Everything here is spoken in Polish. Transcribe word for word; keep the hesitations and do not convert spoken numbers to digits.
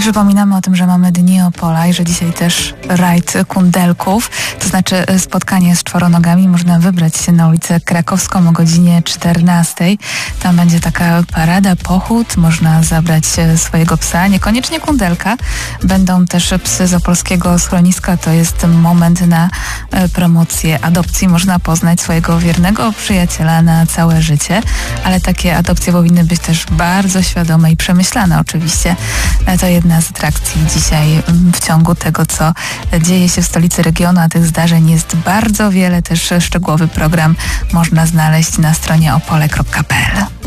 Przypominamy o tym, że mamy Dni Opola i że dzisiaj też rajd kundelków, to znaczy spotkanie z czworonogami. Można wybrać się na ulicę Krakowską o godzinie czternastej. Tam będzie taka parada, pochód, można zabrać swojego psa, niekoniecznie kundelka. Będą też psy z opolskiego schroniska. To jest moment na promocję adopcji. Można poznać swojego wiernego przyjaciela na całe życie, ale takie adopcje powinny być też bardzo świadome i przemyślane oczywiście. To jedna z atrakcji dzisiaj w ciągu tego, co dzieje się w stolicy regionu, a tych zdarzeń jest bardzo wiele. Też szczegółowy program można znaleźć na stronie opole kropka p l.